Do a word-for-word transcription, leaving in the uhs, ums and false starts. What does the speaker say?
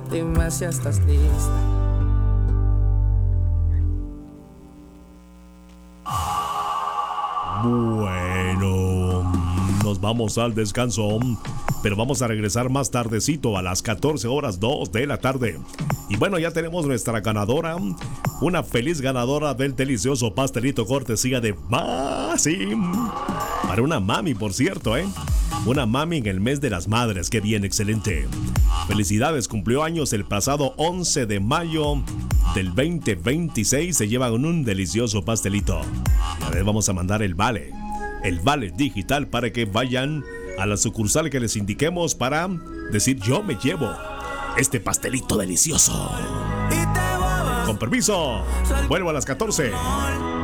Dime si estás lista. Bueno, nos vamos al descanso, pero vamos a regresar más tardecito a las catorce horas dos de la tarde. Y bueno, ya tenemos nuestra ganadora, una feliz ganadora del delicioso pastelito cortesía de Masim. Para una mami, por cierto, ¿eh? Una mami en el mes de las madres, qué bien, excelente. Felicidades, cumplió años el pasado once de mayo del veinte veintiséis, se llevan un delicioso pastelito. Y a ver, vamos a mandar el vale, el vale digital para que vayan a la sucursal que les indiquemos para decir yo me llevo este pastelito delicioso. Con permiso, vuelvo a las catorce.